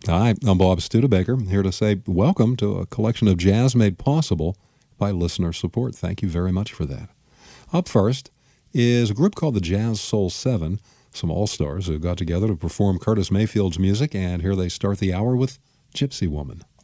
Hi, I'm Bob Studebaker, here to say welcome to a collection of jazz made possible by listener support. Thank you very much for that. Up first is a group called the Jazz Soul 7, some all-stars who got together to perform Curtis Mayfield's music, and here they start the hour with Gypsy Woman.